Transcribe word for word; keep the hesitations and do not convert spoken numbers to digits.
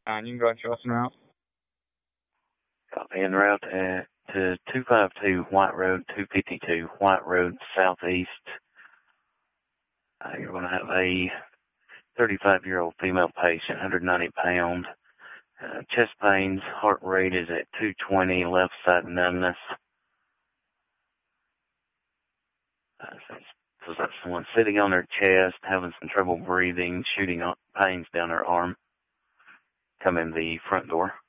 Fine, you can go ahead and show us en route. Copy, en route at, to two five two White Road, two fifty-two White Road, Southeast. Uh, you're going to have a thirty-five-year-old female patient, one hundred ninety pounds. Uh, chest pains, heart rate is at two twenty, left side numbness. Uh, so, so that's someone sitting on their chest, having some trouble breathing, shooting pains down their arm. Come in the front door.